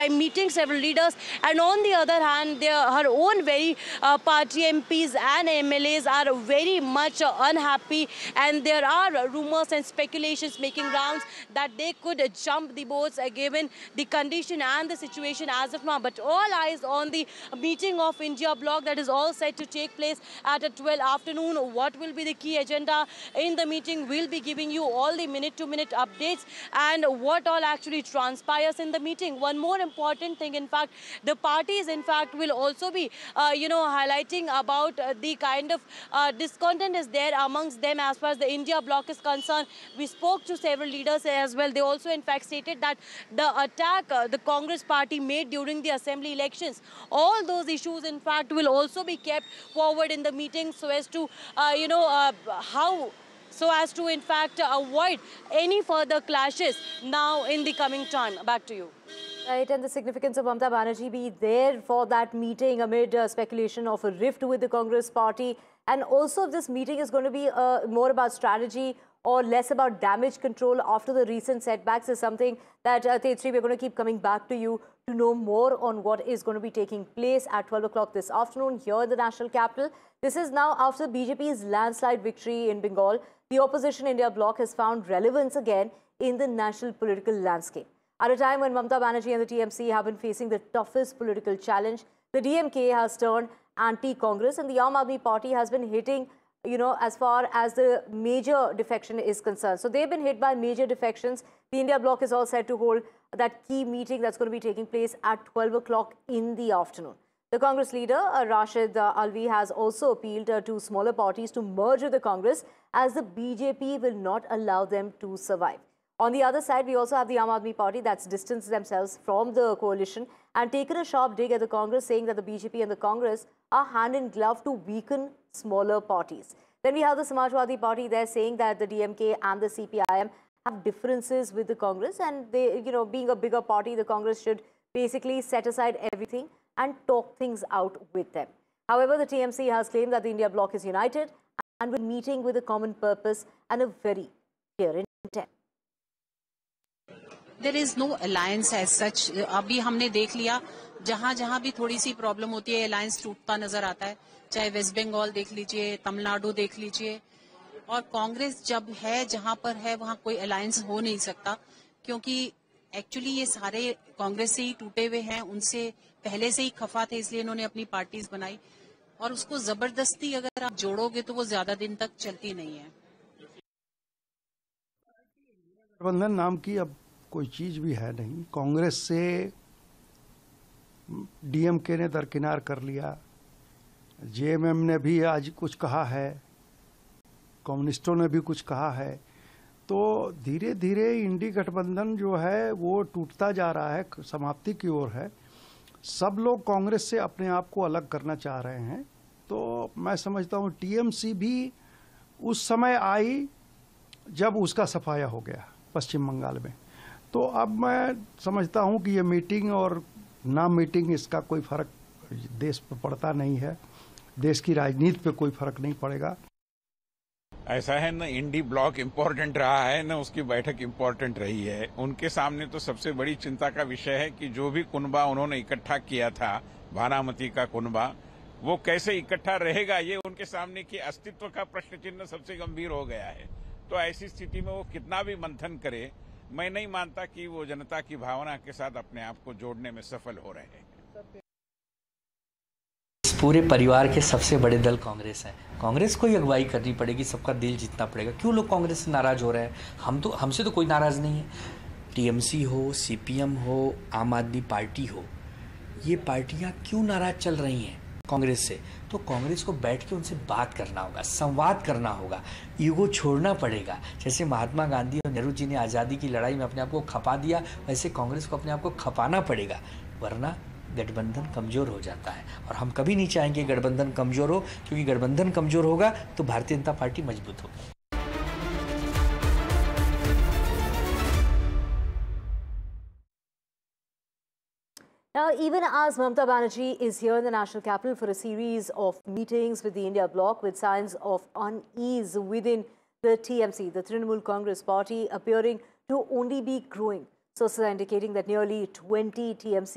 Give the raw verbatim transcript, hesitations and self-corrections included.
meeting several leaders, and on the other hand, their, her own very uh, party M Ps and M L As are very much uh, unhappy, and there are rumors and speculations making rounds that they could uh, jump the boats uh, given the condition and the situation as of now. But all eyes on the meeting of India Bloc that is all set to take place at twelve afternoon. What will be the key agenda in the meeting? We'll be giving you all the minute-to-minute updates and what all actually transpires in the meeting. One more important thing, in fact, the parties, in fact, will also be, uh, you know, highlighting about uh, the kind of uh, discontent is there amongst them as far as the India Bloc is concerned. We spoke to several leaders as well. They also, in fact, stated that the attack uh, the Congress party made during the assembly elections, all those issues, in fact, will also be kept forward in the meeting so as to, uh, you know, uh, how so as to, in fact, avoid any further clashes now in the coming time. Back to you. Right, and the significance of Mamata Banerjee be there for that meeting amid uh, speculation of a rift with the Congress party, and also if this meeting is going to be uh, more about strategy or less about damage control after the recent setbacks is something that, uh, Tetri, we're going to keep coming back to you to know more on what is going to be taking place at twelve o'clock this afternoon here in the national capital. This is now after B J P's landslide victory in Bengal. The opposition India Bloc has found relevance again in the national political landscape. At a time when Mamata Banerjee and the T M C have been facing the toughest political challenge, the D M K has turned anti-Congress and the Aam Aadmi Party has been hitting, you know, as far as the major defection is concerned. So they've been hit by major defections. The India Bloc is all set to hold that key meeting that's going to be taking place at twelve o'clock in the afternoon. The Congress leader, uh, Rashid uh, Alvi, has also appealed uh, to smaller parties to merge with the Congress as the B J P will not allow them to survive. On the other side, we also have the Aam Aadmi Party that's distanced themselves from the coalition and taken a sharp dig at the Congress, saying that the B J P and the Congress are hand in glove to weaken smaller parties. Then we have the Samajwadi Party there saying that the D M K and the C P I M have differences with the Congress, and they, you know, being a bigger party, the Congress should basically set aside everything and talk things out with them. However, the T M C has claimed that the India Bloc is united and with meeting with a common purpose and a very clear intent. There is no alliance as such. अभी हमने देख लिया जहां जहां भी थोड़ी सी problem होती है अलायंस टूटता नजर आता है, चाहे वेस्ट बंगाल देख लीजिए, तमिलनाडु देख लीजिए, और कांग्रेस जब है जहां पर है वहां कोई अलायंस हो नहीं सकता, क्योंकि एक्चुअली ये सारे कांग्रेस से ही टूटे हुए हैं, उनसे पहले से ही खफा थे, इसलिए इन्होंने अपनी पार्टीज बनाई, और उसको जबरदस्ती अगर आप जोड़ोगे तो वो ज्यादा दिन तक चलती नहीं है। गठबंधन नाम की अब कोई चीज भी है नहीं। कांग्रेस से डीएमके ने दरकिनार कर लिया, जेएमएम ने भी आज कुछ कहा है, कम्युनिस्टों ने भी कुछ कहा है, तो धीरे धीरे इंडी गठबंधन जो है वो टूटता जा रहा है, समाप्ति की ओर है। सब लोग कांग्रेस से अपने आप को अलग करना चाह रहे हैं। तो मैं समझता हूँ टीएमसी भी उस समय आई जब उसका सफाया हो गया पश्चिम बंगाल में। तो अब मैं समझता हूं कि ये मीटिंग और ना मीटिंग इसका कोई फर्क देश पर पड़ता नहीं है, देश की राजनीति पे कोई फर्क नहीं पड़ेगा। ऐसा है न इंडी ब्लॉक इम्पोर्टेंट रहा है न उसकी बैठक इम्पोर्टेंट रही है। उनके सामने तो सबसे बड़ी चिंता का विषय है कि जो भी कुनबा उन्होंने इकट्ठा किया था, बारामती का कुनबा, वो कैसे इकट्ठा रहेगा, ये उनके सामने की अस्तित्व का प्रश्न चिन्ह सबसे गंभीर हो गया है। तो ऐसी स्थिति में वो कितना भी मंथन करे, मैं नहीं मानता कि वो जनता की भावना के साथ अपने आप को जोड़ने में सफल हो रहे हैं। इस पूरे परिवार के सबसे बड़े दल कांग्रेस है। कांग्रेस को ही अगुवाई करनी पड़ेगी, सबका दिल जीतना पड़ेगा। क्यों लोग कांग्रेस से नाराज हो रहे हैं? हम तो हमसे तो कोई नाराज नहीं है। टीएमसी हो, सीपीएम हो, आम आदमी पार्टी हो, ये पार्टियां क्यों नाराज चल रही हैं कांग्रेस से? तो कांग्रेस को बैठ के उनसे बात करना होगा, संवाद करना होगा, ईगो छोड़ना पड़ेगा। जैसे महात्मा गांधी और नेहरू जी ने आज़ादी की लड़ाई में अपने आप को खपा दिया, वैसे कांग्रेस को अपने आप को खपाना पड़ेगा, वरना गठबंधन कमज़ोर हो जाता है। और हम कभी नहीं चाहेंगे गठबंधन कमज़ोर हो, क्योंकि गठबंधन कमज़ोर होगा तो भारतीय जनता पार्टी मजबूत होगी। Now, even as Mamata Banerjee is here in the national capital for a series of meetings with the India Bloc with signs of unease within the T M C, the Trinamool Congress party appearing to only be growing. Sources are indicating that nearly twenty T M C